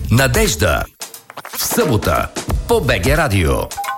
Надежда. В събота по БГ Радио.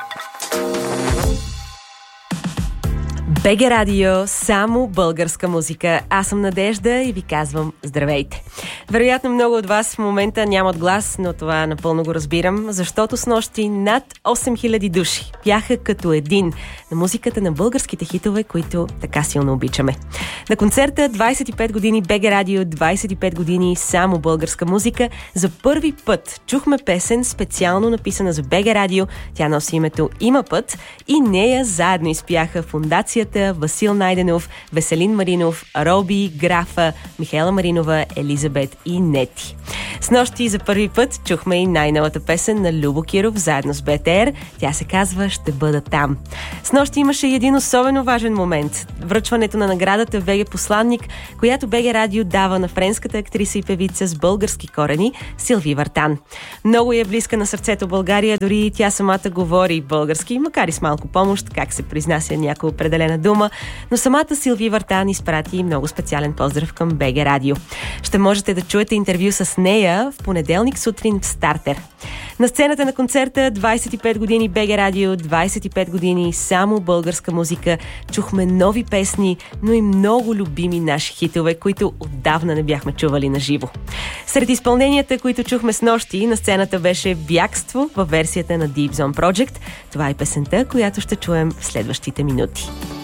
БГ Радио, само българска музика. Аз съм Надежда и ви казвам здравейте. Вероятно много от вас в момента нямат глас, но това напълно го разбирам, защото снощи над 8000 души бяха като един на музиката на българските хитове, които така силно обичаме. На концерта 25 години БГ Радио, 25 години само българска музика, за първи път чухме песен специално написана за БГ Радио. Тя носи името "Има път" и нея заедно изпяха Фондацията, Васил Найденов, Веселин Маринов, Роби, Графа, Михаела Маринова, Елизабет и Нети. Снощи за първи път чухме и най-новата песен на Любо Киров заедно с БТР. Тя се казва "Ще бъда там". Снощи имаше и един особено важен момент. Връчването на наградата БГ Посланник, която БГ Радио дава на френската актриса и певица с български корени Силви Вартан. Много е близка на сърцето България, дори тя самата говори български, макар и с малко помощ, как се произнася някоя определена дума, но самата Силви Вартан изпрати много специален поздрав към БГ Радио. Ще можете да чуете интервю с нея в понеделник сутрин в Стартер. На сцената на концерта 25 години БГ Радио, 25 години само българска музика. Чухме нови песни, но и много любими наши хитове, които отдавна не бяхме чували на живо. Сред изпълненията, които чухме снощи, на сцената беше "Бягство" във версията на Deep Zone Project. Това е песента, която ще чуем в следващите минути.